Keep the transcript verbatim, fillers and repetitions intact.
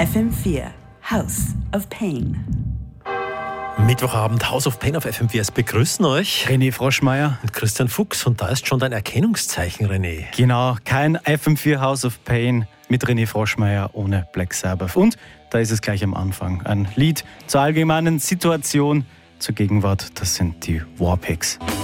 F M vier, House of Pain. Mittwochabend, House of Pain auf F M vier. Es begrüßen euch René Froschmeier und Christian Fuchs. Und da ist schon dein Erkennungszeichen, René. Genau, kein F M vier House of Pain mit René Froschmeier ohne Black Sabbath. Und da ist es gleich am Anfang. Ein Lied zur allgemeinen Situation, zur Gegenwart. Das sind die Warpigs.